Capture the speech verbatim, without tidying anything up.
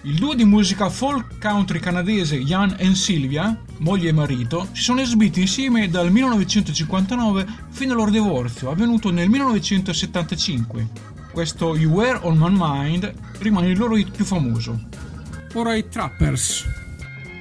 Il duo di musica folk country canadese Ian e Sylvia, moglie e marito, si sono esibiti insieme dal millenovecentocinquantanove fino al loro divorzio, avvenuto nel millenovecentosettantacinque. Questo You Were On My Mind rimane il loro hit più famoso. Ora i Trappers.